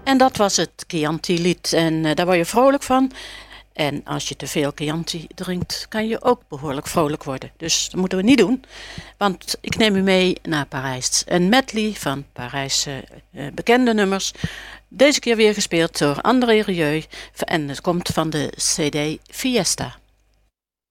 En dat was het Chianti-lied. En daar word je vrolijk van. En als je te veel Chianti drinkt, kan je ook behoorlijk vrolijk worden. Dus dat moeten we niet doen. Want ik neem u mee naar Parijs. Een medley van Parijse bekende nummers. Deze keer weer gespeeld door André Rieu. En het komt van de CD Fiesta.